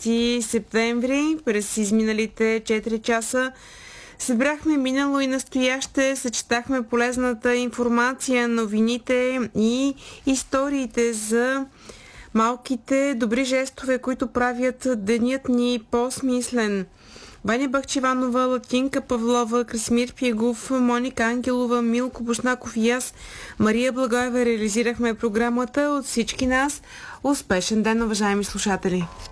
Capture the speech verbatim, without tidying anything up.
шести септември. През изминалите четири часа събрахме минало и настояще, съчетахме полезната информация, новините и историите за малките добри жестове, които правят денят ни по-смислен. Ваня Бахчеванова, Латинка Павлова, Красимир Пиегов, Моника Ангелова, Милко Бушнаков и аз, Мария Благоева, реализирахме програмата. От всички нас успешен ден, уважаеми слушатели!